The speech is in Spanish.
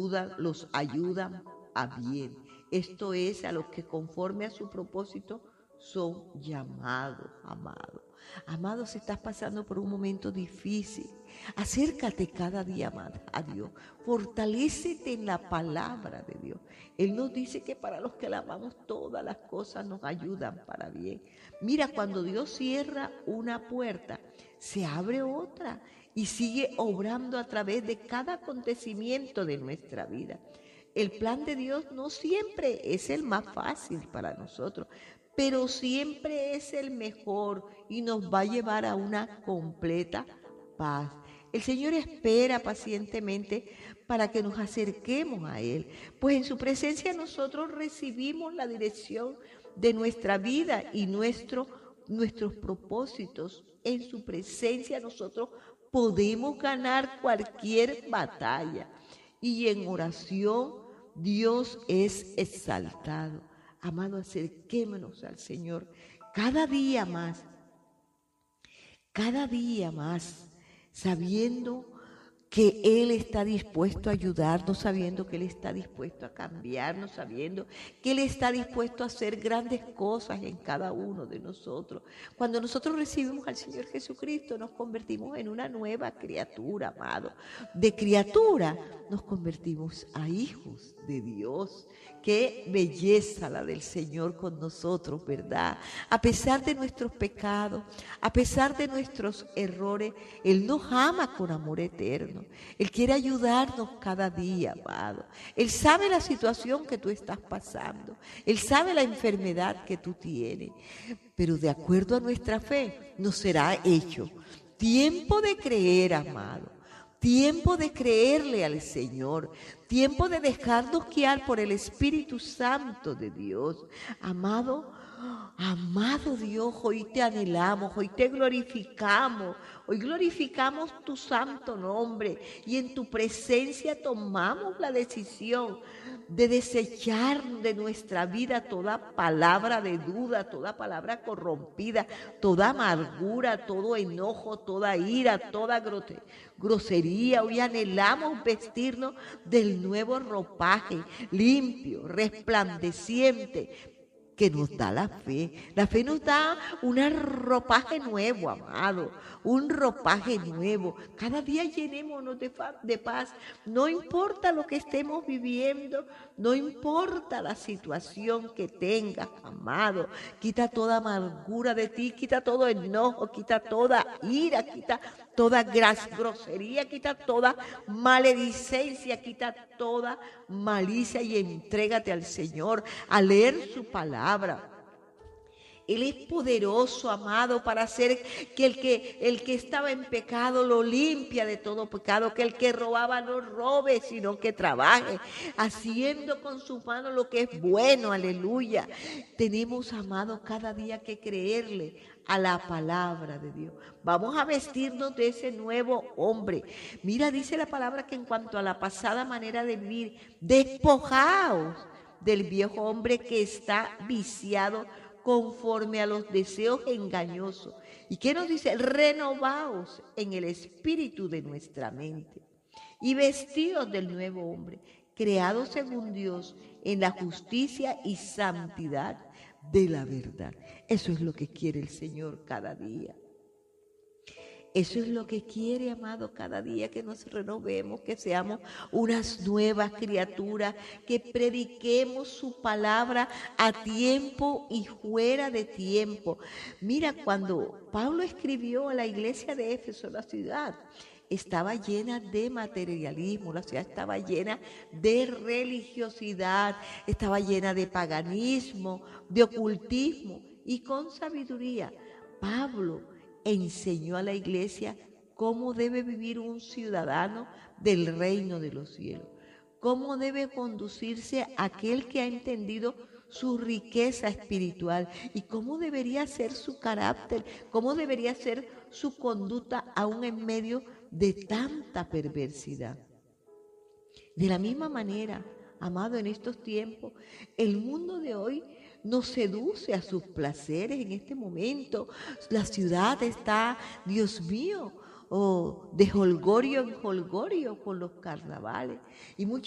los ayudan a bien. Esto es, a los que conforme a su propósito son llamados, amados. Amado, si estás pasando por un momento difícil, acércate cada día más a Dios. Fortalécete en la palabra de Dios. Él nos dice que para los que la amamos todas las cosas nos ayudan para bien. Mira, cuando Dios cierra una puerta, se abre otra y sigue obrando a través de cada acontecimiento de nuestra vida. El plan de Dios no siempre es el más fácil para nosotros, pero siempre es el mejor y nos va a llevar a una completa paz. El Señor espera pacientemente para que nos acerquemos a Él, pues en su presencia nosotros recibimos la dirección de nuestra vida y nuestros propósitos. En su presencia nosotros podemos ganar cualquier batalla y en oración Dios es exaltado. Amado, acerquémonos al Señor cada día más, sabiendo que Él está dispuesto a ayudarnos, sabiendo que Él está dispuesto a cambiarnos, sabiendo que Él está dispuesto a hacer grandes cosas en cada uno de nosotros. Cuando nosotros recibimos al Señor Jesucristo, nos convertimos en una nueva criatura, amado. De criatura nos convertimos a hijos de Dios. Qué belleza la del Señor con nosotros, ¿verdad? A pesar de nuestros pecados, a pesar de nuestros errores, Él nos ama con amor eterno. Él quiere ayudarnos cada día, amado. Él sabe la situación que tú estás pasando. Él sabe la enfermedad que tú tienes. Pero de acuerdo a nuestra fe, nos será hecho. Tiempo de creer, amado. Tiempo de creerle al Señor, tiempo de dejarnos guiar por el Espíritu Santo de Dios. Amado Dios, hoy te anhelamos, hoy te glorificamos, hoy glorificamos tu santo nombre y en tu presencia tomamos la decisión de desechar de nuestra vida toda palabra de duda, toda palabra corrompida, toda amargura, todo enojo, toda ira, toda grosería. Hoy anhelamos vestirnos del nuevo ropaje, limpio, resplandeciente, que nos da la fe. La fe nos da un ropaje nuevo, amado, un ropaje nuevo. Cada día llenémonos de paz. No importa lo que estemos viviendo, no importa la situación que tengas, amado. Quita toda amargura de ti, quita todo enojo, quita toda ira, quita toda grosería, quita toda maledicencia, quita toda malicia y entrégate al Señor a leer su palabra. Él es poderoso, amado, para hacer que el que estaba en pecado lo limpia de todo pecado, que el que robaba no robe, sino que trabaje, haciendo con sus manos lo que es bueno, aleluya. Tenemos, amado, cada día que creerle a la palabra de Dios. Vamos a vestirnos de ese nuevo hombre. Mira, dice la palabra que en cuanto a la pasada manera de vivir, despojaos del viejo hombre que está viciado conforme a los deseos engañosos. ¿Y qué nos dice? Renovaos en el espíritu de nuestra mente y vestidos del nuevo hombre, creado según Dios en la justicia y santidad de la verdad. Eso es lo que quiere el Señor cada día. Eso es lo que quiere, amado, cada día que nos renovemos, que seamos unas nuevas criaturas, que prediquemos su palabra a tiempo y fuera de tiempo. Mira, cuando Pablo escribió a la iglesia de Éfeso, la ciudad estaba llena de materialismo, la ciudad estaba llena de religiosidad, estaba llena de paganismo, de ocultismo, y con sabiduría Pablo enseñó a la iglesia cómo debe vivir un ciudadano del reino de los cielos, cómo debe conducirse aquel que ha entendido su riqueza espiritual y cómo debería ser su carácter, cómo debería ser su conducta aún en medio de tanta perversidad. De la misma manera, amado, en estos tiempos, el mundo de hoy nos seduce a sus placeres en este momento. La ciudad está, Dios mío, de jolgorio en jolgorio con los carnavales. Y muchas